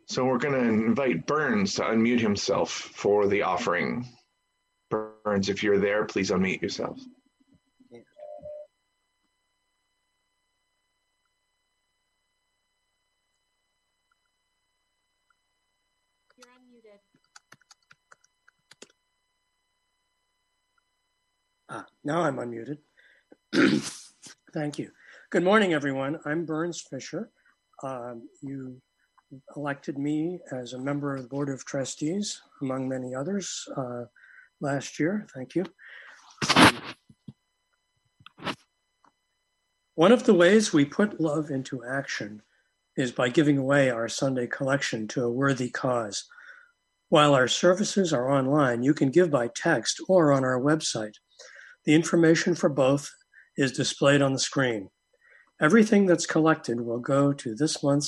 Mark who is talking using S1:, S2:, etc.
S1: So we're going to invite Burns to unmute himself for the offering. Burns, if you're there, please unmute yourself.
S2: You're unmuted.
S3: Now I'm unmuted. Thank you. Good morning, everyone. I'm Burns Fisher. You elected me as a member of the Board of Trustees, among many others, last year. Thank you. One of the ways we put love into action is by giving away our Sunday collection to a worthy cause. While our services are online, you can give by text or on our website. The information for both is displayed on the screen. Everything that's collected will go to this month's